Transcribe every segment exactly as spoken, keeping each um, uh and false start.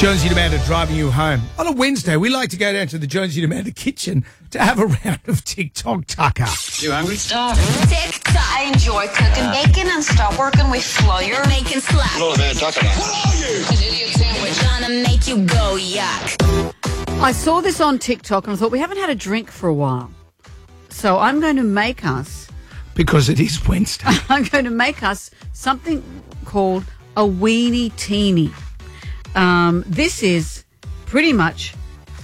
Jonesy and Amanda driving you home. On a Wednesday, we like to go down to the Jonesy and Amanda kitchen to have a round of TikTok tucker. You hungry? Stop. TikTok. I enjoy cooking bacon and start working with flour. Making slap. What about tucker? What are you? An idiot sandwich. Trying to make you go yuck. I saw this on TikTok and I thought we haven't had a drink for a while. So I'm going to make us... Because it is Wednesday. I'm going to make us something called a weenie teeny. Um, this is pretty much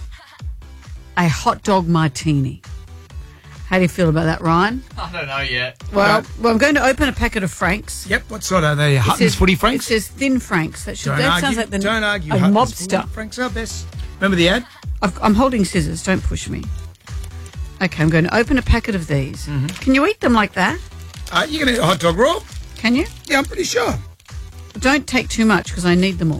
a hot dog martini. How do you feel about that, Ryan? I don't know yet. Well, well I'm going to open a packet of Franks. Yep, what sort are they? Hutton's Footy Franks? It says thin Franks. That, should, Don't that argue. sounds like the Don't argue. a Hutton's mobster. Footy Franks are best. Remember the ad? I've, I'm holding scissors. Don't push me. Okay, I'm going to open a packet of these. Mm-hmm. Can you eat them like that? Uh, you can eat a hot dog raw? Can you? Yeah, I'm pretty sure. Don't take too much because I need them all.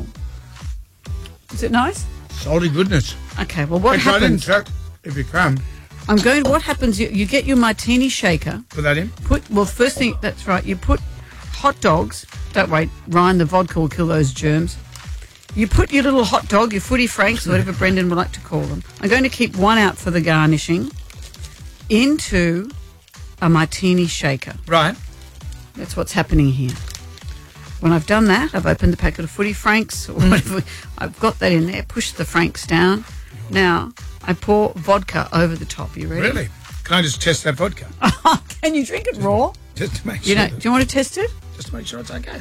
Is it nice? Salty goodness. Okay, well, what Hey, try it in, happens... Chuck, if you can. I'm going... What happens, you, you get your martini shaker. Put that in. Put Well, first thing... That's right. You put hot dogs... Don't wait, Ryan, the vodka will kill those germs. You put your little hot dog, your footy franks, or whatever Brendan would like to call them. I'm going to keep one out for the garnishing into a martini shaker. Right. That's what's happening here. When I've done that, I've opened the packet of footy franks or whatever. I've got that in there. Push the franks down. Now I pour vodka over the top. You ready? Really? Can I just test that vodka? Can you drink it raw? Just to make sure. You know? that- Do you want to test it? Just to make sure it's okay.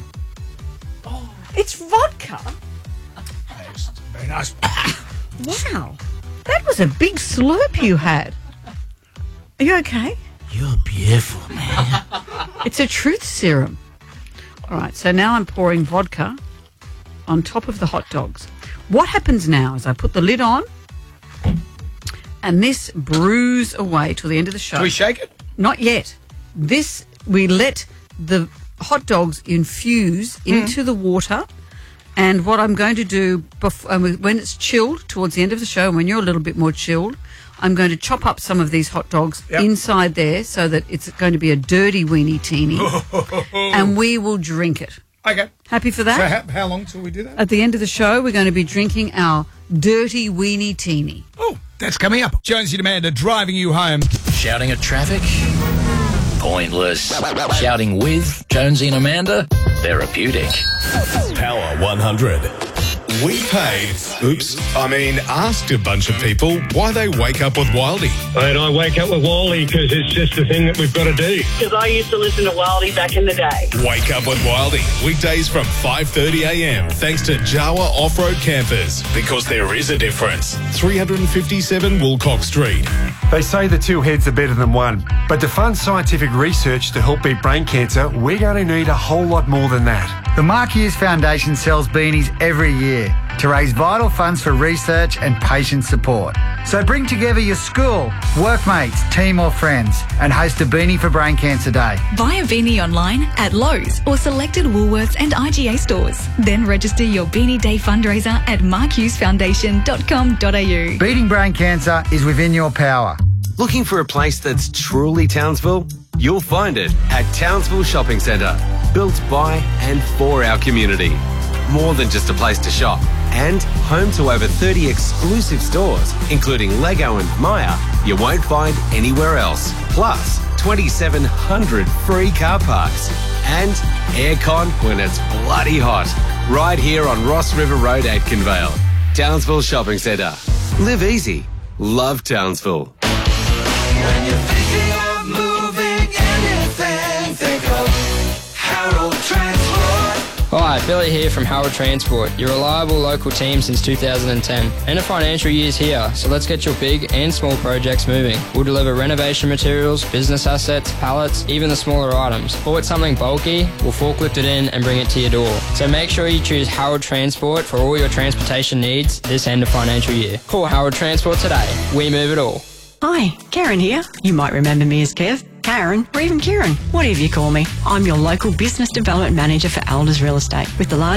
It's vodka. It's very nice. Wow, that was a big slurp you had. Are you okay? You're beautiful, man. It's a truth serum. All right, so now I'm pouring vodka on top of the hot dogs. What happens now is I put the lid on and this brews away till the end of the show. Do we shake it? Not yet. This, we let the hot dogs infuse into the water. And what I'm going to do before, um, when it's chilled towards the end of the show, and when you're a little bit more chilled, I'm going to chop up some of these hot dogs Yep. inside there so that it's going to be a dirty weenie teeny. And we will drink it. Okay. Happy for So that? how, how long till we do that? At the end of the show, we're going to be drinking our dirty weenie teeny. Oh, that's coming up. Jonesy and Amanda driving you home. Shouting at traffic? Pointless. Shouting with Jonesy and Amanda? Therapeutic. Power one hundred. We paid, oops, I mean asked a bunch of people why they wake up with Wildy. And I wake up with Wally because it's just the thing that we've got to do. Because I used to listen to Wildy back in the day. Wake up with Wildy, weekdays from five thirty a m thanks to Jawa Off-Road Campers. Because there is a difference. three fifty-seven Woolcock Street. They say the two heads are better than one, but to fund scientific research to help beat brain cancer, we're going to need a whole lot more than that. The Mark Hughes Foundation sells beanies every year to raise vital funds for research and patient support. So bring together your school, workmates, team or friends and host a Beanie for Brain Cancer Day. Buy a beanie online at Lowe's or selected Woolworths and I G A stores. Then register your Beanie Day fundraiser at mark hughes foundation dot com dot a u. Beating brain cancer is within your power. Looking for a place that's truly Townsville? You'll find it at Townsville Shopping Centre. Built by and for our community. More than just a place to shop. And home to over thirty exclusive stores, including Lego and Maya, you won't find anywhere else. Plus, twenty-seven hundred free car parks. And aircon when it's bloody hot. Right here on Ross River Road, Atkinvale. Townsville Shopping Centre. Live easy. Love Townsville. When you're thinking of moving anything, think of Harold Transport. Hi, Billy here from Harold Transport, your reliable local team since two thousand ten. End of financial year's here, so let's get your big and small projects moving. We'll deliver renovation materials, business assets, pallets, even the smaller items. Or it's something bulky, we'll forklift it in and bring it to your door. So make sure you choose Harold Transport for all your transportation needs this end of financial year. Call Harold Transport today. We move it all. Hi, Karen here. You might remember me as Kev, Karen, or even Kieran, whatever you call me. I'm your local business development manager for Elders Real Estate with the large